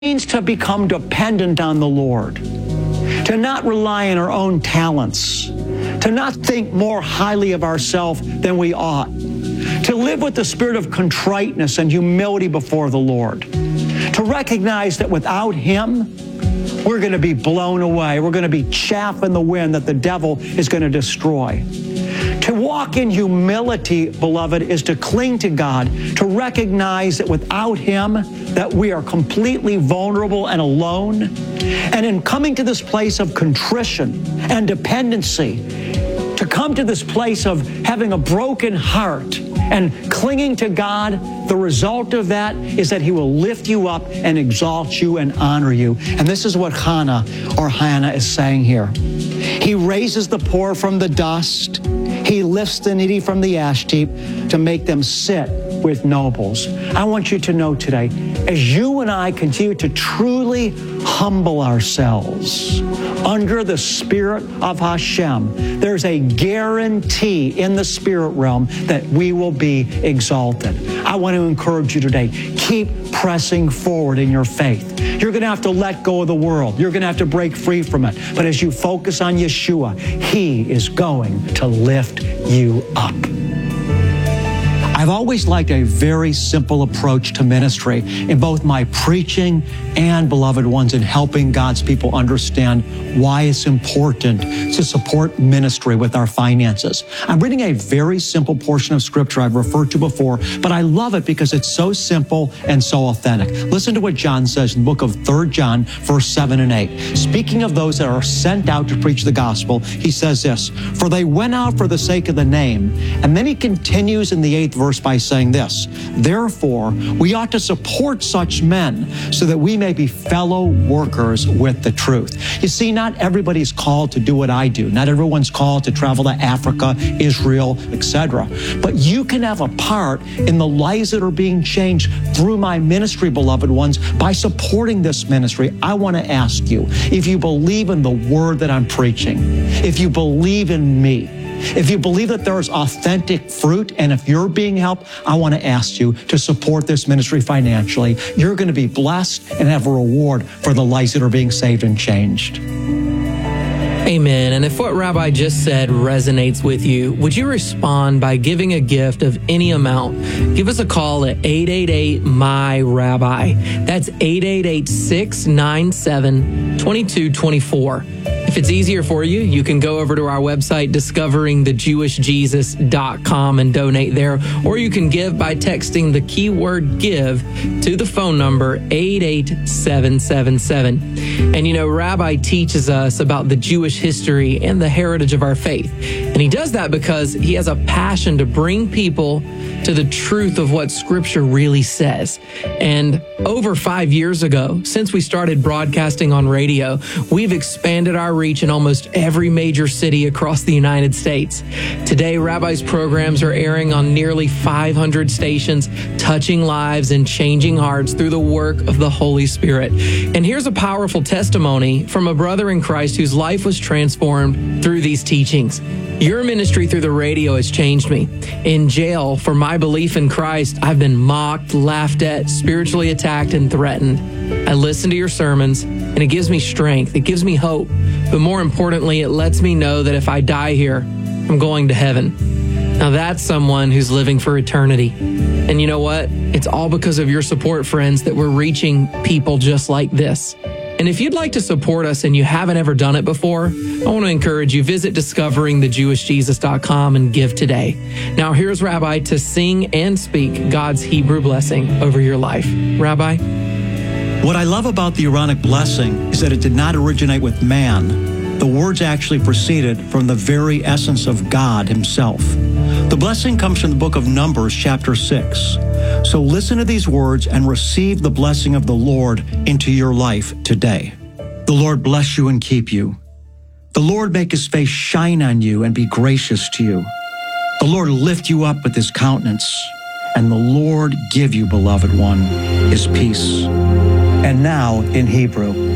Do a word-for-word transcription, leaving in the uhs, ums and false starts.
means to become dependent on the Lord, to not rely on our own talents, to not think more highly of ourselves than we ought, to live with the spirit of contriteness and humility before the Lord, to recognize that without Him, we're going to be blown away. We're going to be chaff in the wind that the devil is going to destroy. To walk in humility, beloved, is to cling to God, to recognize that without Him, that we are completely vulnerable and alone. And in coming to this place of contrition and dependency, to come to this place of having a broken heart and clinging to God, the result of that is that He will lift you up and exalt you and honor you. And this is what Hannah or Hannah is saying here. He raises the poor from the dust. He lifts the needy from the ash heap to make them sit with nobles. I want you to know today, as you and I continue to truly humble ourselves under the Spirit of Hashem, there's a guarantee in the spirit realm that we will be exalted. I want to encourage you today, keep pressing forward in your faith. You're going to have to let go of the world. You're going to have to break free from it. But as you focus on Yeshua, He is going to lift you up. I've always liked a very simple approach to ministry in both my preaching and, beloved ones, in helping God's people understand why it's important to support ministry with our finances. I'm reading a very simple portion of Scripture I've referred to before, but I love it because it's so simple and so authentic. Listen to what John says in the book of Third John, verse seven and eight. Speaking of those that are sent out to preach the gospel, he says this, "For they went out for the sake of the name." And then he continues in the eighth verse by saying this, "Therefore, we ought to support such men so that we may be fellow workers with the truth." You see, not everybody's called to do what I do. Not everyone's called to travel to Africa, Israel, et cetera. But you can have a part in the lives that are being changed through my ministry, beloved ones, by supporting this ministry. I want to ask you, if you believe in the word that I'm preaching, if you believe in me, if you believe that there is authentic fruit, and if you're being helped, I want to ask you to support this ministry financially. You're going to be blessed and have a reward for the lives that are being saved and changed. Amen. And if what Rabbi just said resonates with you, would you respond by giving a gift of any amount? Give us a call at eight eight eight, M Y, Rabbi. That's eight eight eight, six nine seven, two two two four. If it's easier for you, you can go over to our website, discovering the jewish jesus dot com, and donate there. Or you can give by texting the keyword GIVE to the phone number eight eight seven seven seven. And you know, Rabbi teaches us about the Jewish history and the heritage of our faith. And he does that because he has a passion to bring people to the truth of what Scripture really says. And over five years ago, since we started broadcasting on radio, we've expanded our reach in almost every major city across the United States. Today, Rabbi's programs are airing on nearly five hundred stations, touching lives and changing hearts through the work of the Holy Spirit. And here's a powerful testimony from a brother in Christ whose life was transformed through these teachings. Your ministry through the radio has changed me. In jail for my belief in Christ, I've been mocked, laughed at, spiritually attacked, and threatened. I listen to your sermons, and it gives me strength. It gives me hope. But more importantly, it lets me know that if I die here, I'm going to heaven. Now that's someone who's living for eternity. And you know what? It's all because of your support, friends, that we're reaching people just like this. And if you'd like to support us and you haven't ever done it before, I want to encourage you, visit discovering the jewish jesus dot com and give today. Now here's Rabbi to sing and speak God's Hebrew blessing over your life. Rabbi? What I love about the Aaronic blessing is that it did not originate with man. The words actually proceeded from the very essence of God Himself. The blessing comes from the book of Numbers, chapter six. So listen to these words and receive the blessing of the Lord into your life today. The Lord bless you and keep you. The Lord make His face shine on you and be gracious to you. The Lord lift you up with His countenance, and the Lord give you, beloved one, His peace. And now in Hebrew.